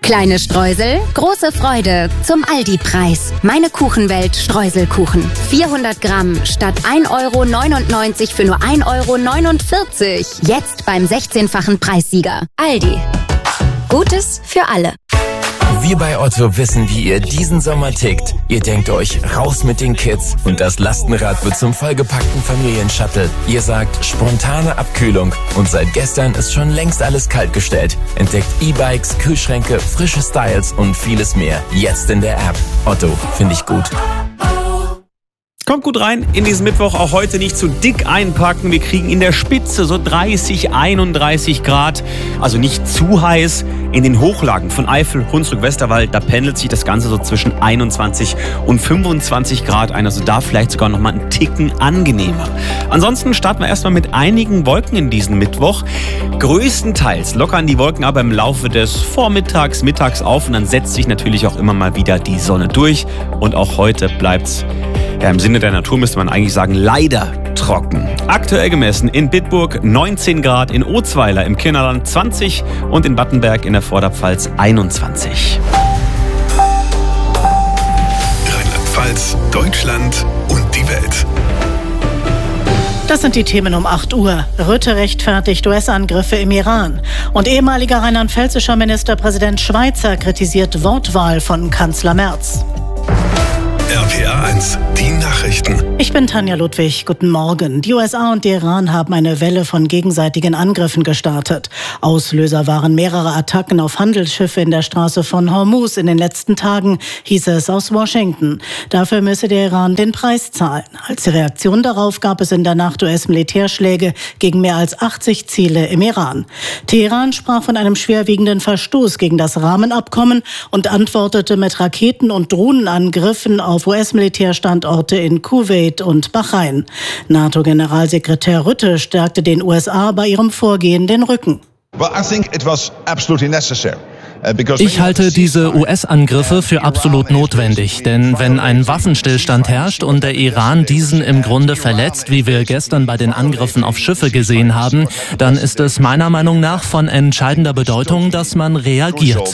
Kleine Streusel, große Freude zum Aldi-Preis. Meine Kuchenwelt Streuselkuchen. 400 Gramm statt 1,99 € für nur 1,49 €. Jetzt beim 16-fachen Preissieger. Aldi. Gutes für alle. Wir bei Otto wissen, wie ihr diesen Sommer tickt. Ihr denkt euch, raus mit den Kids und das Lastenrad wird zum vollgepackten Familienshuttle. Ihr sagt, spontane Abkühlung und seit gestern ist schon längst alles kaltgestellt. Entdeckt E-Bikes, Kühlschränke, frische Styles und vieles mehr. Jetzt in der App. Otto, finde ich gut. Kommt gut rein in diesen Mittwoch, auch heute nicht zu dick einpacken. Wir kriegen in der Spitze so 30, 31 Grad, also nicht zu heiß. In den Hochlagen von Eifel, Hunsrück, Westerwald, da pendelt sich das Ganze so zwischen 21 und 25 Grad ein, also da vielleicht sogar noch mal einen Ticken angenehmer. Ansonsten starten wir erstmal mit einigen Wolken in diesen Mittwoch. Größtenteils lockern die Wolken aber im Laufe des Vormittags, mittags auf und dann setzt sich natürlich auch immer mal wieder die Sonne durch. Und auch heute bleibt's im Sinne der Natur müsste man eigentlich sagen, leider trocken. Aktuell gemessen in Bitburg 19 Grad, in Ozweiler im Kinderland 20 und in Battenberg in der Vorderpfalz 21. Rheinland-Pfalz, Deutschland und die Welt. Das sind die Themen um 8 Uhr. Rutte rechtfertigt US-Angriffe im Iran. Und ehemaliger rheinland-pfälzischer Ministerpräsident Schweizer kritisiert Wortwahl von Kanzler Merz. RPA 1, die Nachrichten. Ich bin Tanja Ludwig. Guten Morgen. Die USA und der Iran haben eine Welle von gegenseitigen Angriffen gestartet. Auslöser waren mehrere Attacken auf Handelsschiffe in der Straße von Hormuz in den letzten Tagen, hieß es aus Washington. Dafür müsse der Iran den Preis zahlen. Als Reaktion darauf gab es in der Nacht US-Militärschläge gegen mehr als 80 Ziele im Iran. Teheran sprach von einem schwerwiegenden Verstoß gegen das Rahmenabkommen und antwortete mit Raketen- und Drohnenangriffen auf US-Militärstandorte in Kuwait und Bahrain. NATO-Generalsekretär Rutte stärkte den USA bei ihrem Vorgehen den Rücken. Ich halte diese US-Angriffe für absolut notwendig, denn wenn ein Waffenstillstand herrscht und der Iran diesen im Grunde verletzt, wie wir gestern bei den Angriffen auf Schiffe gesehen haben, dann ist es meiner Meinung nach von entscheidender Bedeutung, dass man reagiert.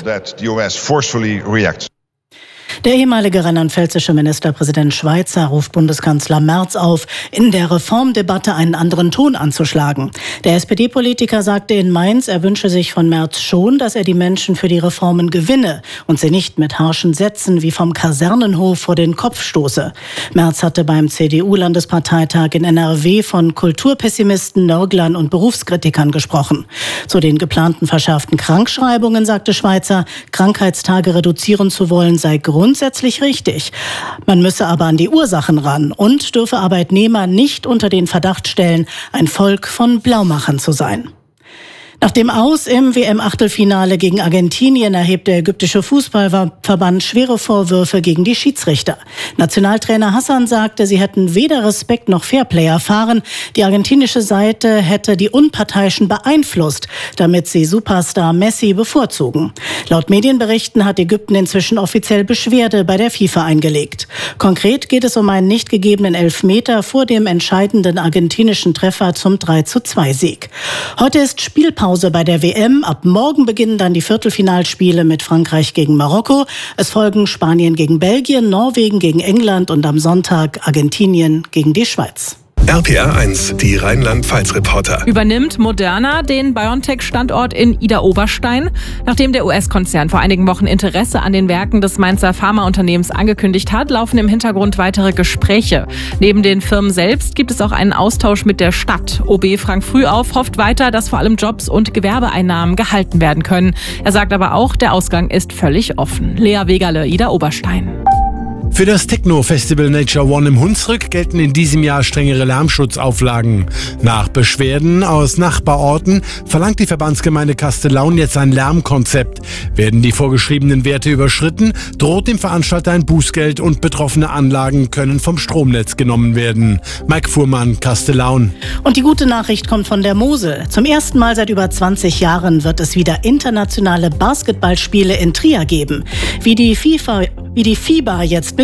Der ehemalige rheinland-pfälzische Ministerpräsident Schweizer ruft Bundeskanzler Merz auf, in der Reformdebatte einen anderen Ton anzuschlagen. Der SPD-Politiker sagte in Mainz, er wünsche sich von Merz schon, dass er die Menschen für die Reformen gewinne und sie nicht mit harschen Sätzen wie vom Kasernenhof vor den Kopf stoße. Merz hatte beim CDU-Landesparteitag in NRW von Kulturpessimisten, Nörglern und Berufskritikern gesprochen. Zu den geplanten verschärften Krankschreibungen sagte Schweizer, Krankheitstage reduzieren zu wollen sei grundsätzlich richtig. Man müsse aber an die Ursachen ran und dürfe Arbeitnehmer nicht unter den Verdacht stellen, ein Volk von Blaumachern zu sein. Nach dem Aus im WM-Achtelfinale gegen Argentinien erhebt der ägyptische Fußballverband schwere Vorwürfe gegen die Schiedsrichter. Nationaltrainer Hassan sagte, sie hätten weder Respekt noch Fairplay erfahren. Die argentinische Seite hätte die Unparteiischen beeinflusst, damit sie Superstar Messi bevorzugen. Laut Medienberichten hat Ägypten inzwischen offiziell Beschwerde bei der FIFA eingelegt. Konkret geht es um einen nicht gegebenen Elfmeter vor dem entscheidenden argentinischen Treffer zum 3:2-Sieg. Heute ist Spielpause bei der WM. Ab morgen beginnen dann die Viertelfinalspiele mit Frankreich gegen Marokko. Es folgen Spanien gegen Belgien, Norwegen gegen England und am Sonntag Argentinien gegen die Schweiz. RPA 1, die Rheinland-Pfalz-Reporter. Übernimmt Moderna den BioNTech-Standort in Idar-Oberstein? Nachdem der US-Konzern vor einigen Wochen Interesse an den Werken des Mainzer Pharmaunternehmens angekündigt hat, laufen im Hintergrund weitere Gespräche. Neben den Firmen selbst gibt es auch einen Austausch mit der Stadt. OB Frank Frühauf hofft weiter, dass vor allem Jobs und Gewerbeeinnahmen gehalten werden können. Er sagt aber auch, der Ausgang ist völlig offen. Lea Wegerle, Idar-Oberstein. Für das Techno-Festival Nature One im Hunsrück gelten in diesem Jahr strengere Lärmschutzauflagen. Nach Beschwerden aus Nachbarorten verlangt die Verbandsgemeinde Kastellaun jetzt ein Lärmkonzept. Werden die vorgeschriebenen Werte überschritten, droht dem Veranstalter ein Bußgeld und betroffene Anlagen können vom Stromnetz genommen werden. Mike Fuhrmann, Kastellaun. Und die gute Nachricht kommt von der Mosel. Zum ersten Mal seit über 20 Jahren wird es wieder internationale Basketballspiele in Trier geben. Wie die FIBA jetzt mit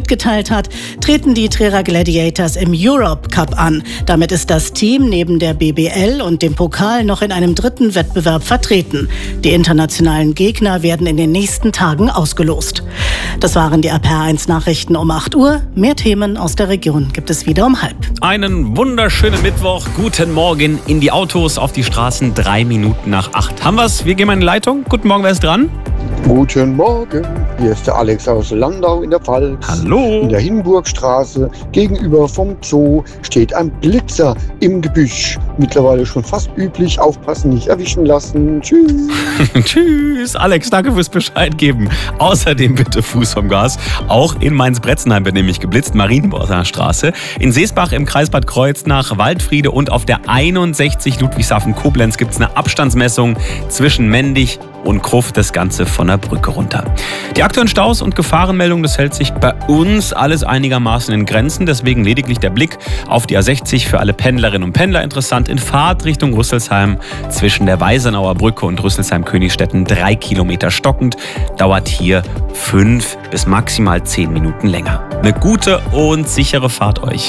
mitgeteilt hat, treten die Trierer Gladiators im Europe Cup an. Damit ist das Team neben der BBL und dem Pokal noch in einem dritten Wettbewerb vertreten. Die internationalen Gegner werden in den nächsten Tagen ausgelost. Das waren die RPR1 Nachrichten um 8 Uhr. Mehr Themen aus der Region gibt es wieder um 12:30. Einen wunderschönen Mittwoch. Guten Morgen in die Autos, auf die Straßen. 3 Minuten nach 8. Haben wir's? Wir gehen mal in die Leitung. Guten Morgen, wer ist dran? Guten Morgen, hier ist der Alex aus Landau in der Pfalz. Hallo. In der Hindenburgstraße gegenüber vom Zoo steht ein Blitzer im Gebüsch. Mittlerweile schon fast üblich, aufpassen, nicht erwischen lassen. Tschüss. Tschüss, Alex, danke fürs Bescheid geben. Außerdem bitte Fuß vom Gas. Auch in Mainz-Bretzenheim wird nämlich geblitzt, Marienborner Straße. In Seesbach im Kreis Bad Kreuznach, Waldfriede und auf der 61 Ludwigshafen-Koblenz gibt es eine Abstandsmessung zwischen Mendig und Krufft, das Ganze von der Brücke runter. Die aktuellen Staus und Gefahrenmeldungen, das hält sich bei uns alles einigermaßen in Grenzen. Deswegen lediglich der Blick auf die A60 für alle Pendlerinnen und Pendler interessant. In Fahrt Richtung Rüsselsheim zwischen der Weisenauer Brücke und Rüsselsheim-Königstetten 3 Kilometer stockend. Dauert hier 5 bis maximal 10 Minuten länger. Eine gute und sichere Fahrt euch.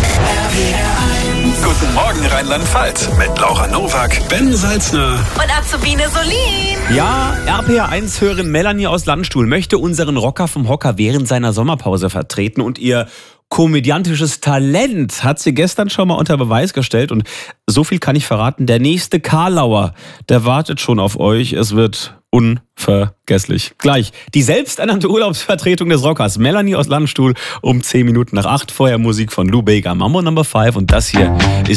Guten Morgen Rheinland-Pfalz mit Laura Nowak, Ben Salzner Und Azubine Solin. Ja, RPR1-Hörerin Melanie aus Landstuhl möchte unseren Rocker vom Hocker während seiner Sommerpause vertreten und ihr komödiantisches Talent hat sie gestern schon mal unter Beweis gestellt und so viel kann ich verraten, der nächste Karlauer, der wartet schon auf euch, es wird unvergesslich. Gleich die selbsternannte Urlaubsvertretung des Rockers Melanie aus Landstuhl um 10 Minuten nach 8, vorher Musik von Lou Bega, Mambo No. 5 und das hier ist